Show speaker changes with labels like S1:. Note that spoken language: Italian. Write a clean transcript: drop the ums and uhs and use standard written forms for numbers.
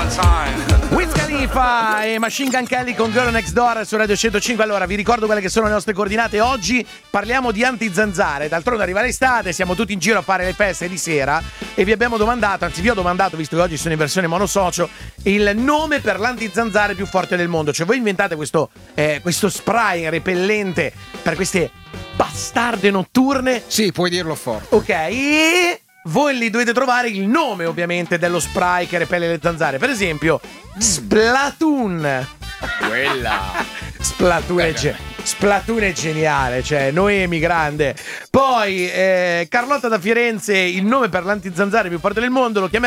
S1: Wiz Khalifa e Machine Gun Kelly con Girl Next Door su Radio 105. Allora, vi ricordo quelle che sono le nostre coordinate. Oggi parliamo di antizanzare. D'altronde arriva l'estate, siamo tutti in giro a fare le feste di sera e vi abbiamo domandato, anzi vi ho domandato, visto che oggi sono in versione monosocio, il nome per l'antizanzare più forte del mondo. Cioè voi inventate questo spray repellente per queste bastarde notturne.
S2: Sì, puoi dirlo forte.
S1: Ok, e voi lì dovete trovare il nome ovviamente dello spray che repelle le zanzare. Per esempio Splatoon.
S2: Quella
S1: Splatoon è geniale, cioè Noemi grande. Poi Carlotta da Firenze, il nome per l'antizanzare più forte del mondo lo chiamerà